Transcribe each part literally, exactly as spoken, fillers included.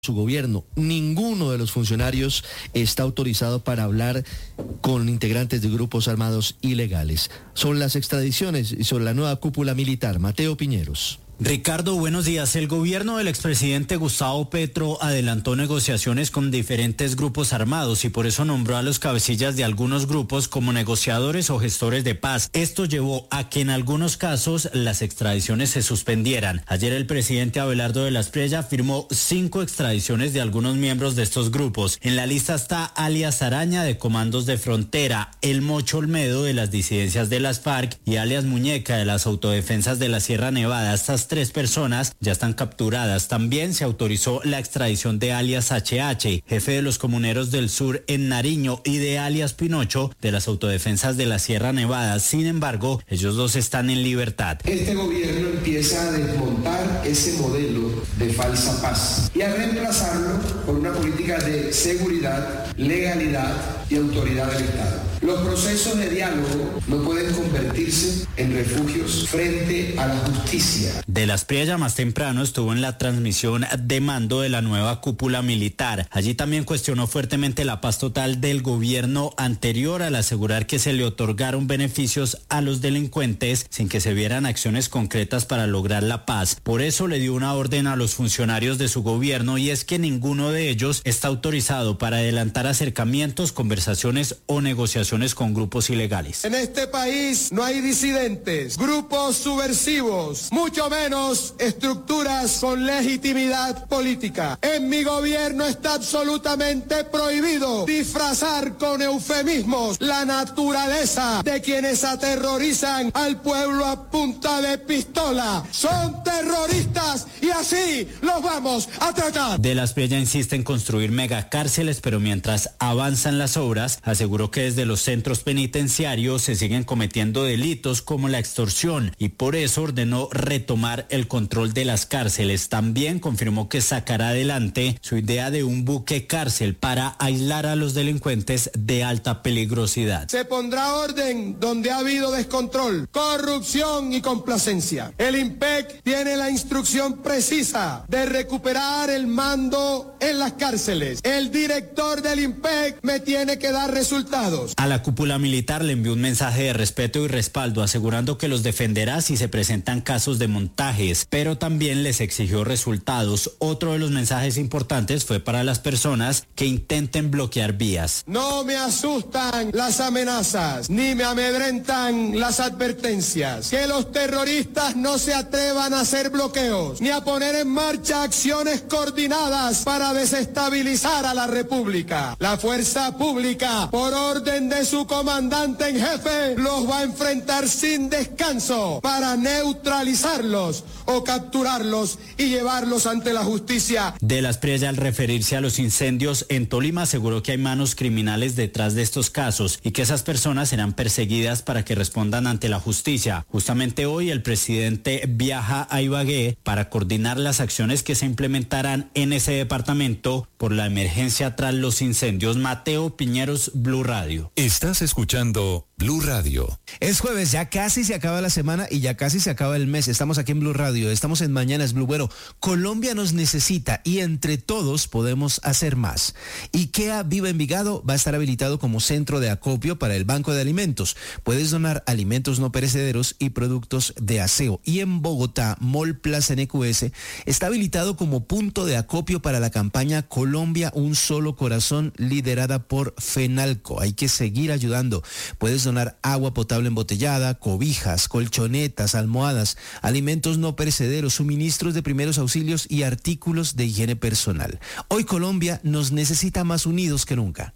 su gobierno. Ninguno de los funcionarios está autorizado para hablar con integrantes de grupos armados ilegales. Son las extradiciones y sobre la nueva cúpula militar. Mateo Piñeros. Ricardo, buenos días. El gobierno del expresidente Gustavo Petro adelantó negociaciones con diferentes grupos armados y por eso nombró a los cabecillas de algunos grupos como negociadores o gestores de paz. Esto llevó a que en algunos casos las extradiciones se suspendieran. Ayer el presidente Abelardo de la Espriella firmó cinco extradiciones de algunos miembros de estos grupos. En la lista está alias Araña de Comandos de Frontera, el Mocho Olmedo de las disidencias de las FARC y alias Muñeca de las autodefensas de la Sierra Nevada. Estas tres personas ya están capturadas. También se autorizó la extradición de alias H H, jefe de los comuneros del sur en Nariño, y de alias Pinocho de las autodefensas de la Sierra Nevada. Sin embargo, ellos dos están en libertad. Este gobierno empieza a desmontar ese modelo de falsa paz y a reemplazarlo por una política de seguridad, legalidad y autoridad del Estado. Los procesos de diálogo no pueden convertirse en refugios frente a la justicia. De la Espriella más temprano estuvo en la transmisión de mando de la nueva cúpula militar. Allí también cuestionó fuertemente la paz total del gobierno anterior al asegurar que se le otorgaron beneficios a los delincuentes sin que se vieran acciones concretas para lograr la paz. Por eso le dio una orden a los funcionarios de su gobierno y es que ninguno de ellos está autorizado para adelantar acercamientos, conversaciones o negociaciones con grupos ilegales. En este país no hay disidentes, grupos subversivos, mucho menos estructuras con legitimidad política. En mi gobierno está absolutamente prohibido disfrazar con eufemismos la naturaleza de quienes aterrorizan al pueblo a punta de pistola. Son terroristas y así los vamos a tratar. De la Espriella insiste en construir megacárceles, pero mientras avanzan las obras, aseguró que desde los centros penitenciarios se siguen cometiendo delitos como la extorsión y por eso ordenó retomar el control de las cárceles. También confirmó que sacará adelante su idea de un buque cárcel para aislar a los delincuentes de alta peligrosidad. Se pondrá orden donde ha habido descontrol, corrupción y complacencia. El IMPEC tiene la instrucción precisa de recuperar el mando en las cárceles. El director del IMPEC me tiene que dar resultados. A la cúpula militar le envió un mensaje de respeto y respaldo, asegurando que los defenderá si se presentan casos de montajes, pero también les exigió resultados. Otro de los mensajes importantes fue para las personas que intenten bloquear vías. No me asustan las amenazas, ni me amedrentan las advertencias. Que los terroristas no se atrevan a hacer bloqueos, ni a poner en marcha acciones coordinadas para desestabilizar a la República. La fuerza pública, por orden de su comandante en jefe, los va a enfrentar sin descanso para neutralizarlos o capturarlos y llevarlos ante la justicia. De la Espriella, al referirse a los incendios en Tolima, aseguró que hay manos criminales detrás de estos casos y que esas personas serán perseguidas para que respondan ante la justicia. Justamente hoy el presidente viaja a Ibagué para coordinar las acciones que se implementarán en ese departamento por la emergencia tras los incendios. Mateo Piñeros, Blue Radio. Estás escuchando Blue Radio. Es jueves, ya casi se acaba la semana y ya casi se acaba el mes. Estamos aquí en Blue Radio, estamos en Mañanas Blue. Bueno, Colombia nos necesita y entre todos podemos hacer más. IKEA Viva Envigado va a estar habilitado como centro de acopio para el Banco de Alimentos. Puedes donar alimentos no perecederos y productos de aseo. Y en Bogotá, Mall Plaza N Q S está habilitado como punto de acopio para la campaña Colombia Un Solo Corazón, liderada por FENALCO. Hay que seguir ayudando. Puedes donar agua potable embotellada, cobijas, colchonetas, almohadas, alimentos no perecederos, suministros de primeros auxilios y artículos de higiene personal. Hoy Colombia nos necesita más unidos que nunca.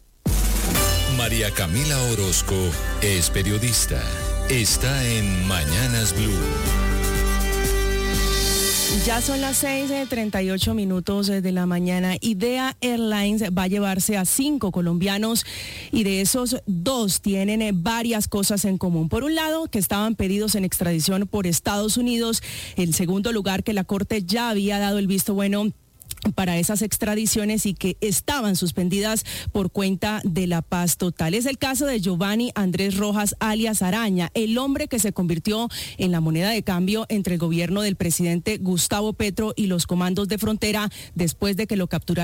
María Camila Orozco es periodista. Está en Mañanas Blue. Ya son las seis treinta y ocho minutos de la mañana. Idea Airlines va a llevarse a cinco colombianos y de esos dos tienen varias cosas en común. Por un lado, que estaban pedidos en extradición por Estados Unidos. El segundo lugar, que la Corte ya había dado el visto bueno para esas extradiciones y que estaban suspendidas por cuenta de la paz total. Es el caso de Giovanni Andrés Rojas, alias Araña, el hombre que se convirtió en la moneda de cambio entre el gobierno del presidente Gustavo Petro y los comandos de frontera después de que lo capturaron